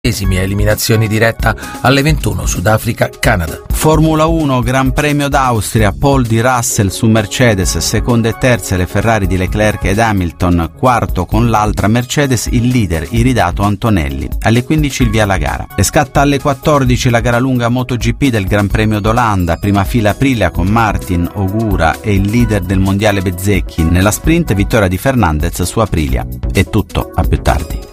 eliminazioni diretta alle 21 Sudafrica-Canada. Formula 1, Gran Premio d'Austria, pole di Russell su Mercedes, seconde e terze le Ferrari di Leclerc ed Hamilton, quarto con l'altra Mercedes il leader iridato Antonelli. Alle 15 il via alla gara. E scatta alle 14 la gara lunga MotoGP del Gran Premio d'Olanda, prima fila Aprilia con Martin, Ogura e il leader del mondiale Bezzecchi. Nella sprint vittoria di Fernandez su Aprilia. È tutto, a più tardi.